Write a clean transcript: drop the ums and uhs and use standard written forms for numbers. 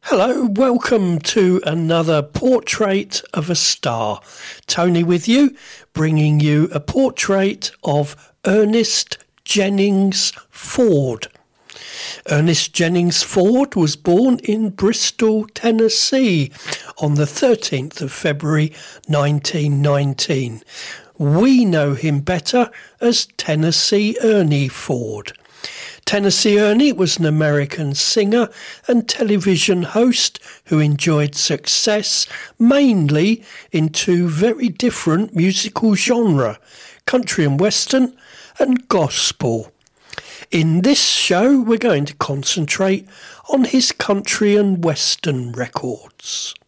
Hello, welcome to another Portrait of a Star. Tony with you, bringing you a portrait of Ernest Jennings Ford. Ernest Jennings Ford was born in Bristol, Tennessee on the 13th of February 1919. We know him better as Tennessee Ernie Ford. Tennessee Ernie was an American singer and television host who enjoyed success mainly in two very different musical genres, country and western and gospel. In this show, we're going to concentrate on his country and western records.